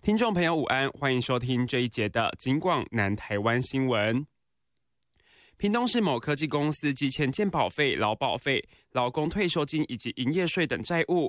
听众朋友午安，欢迎收听这一节的警广南台湾新闻。屏东市某科技公司积欠健保费、劳保费、劳工退休金以及营业税等债务，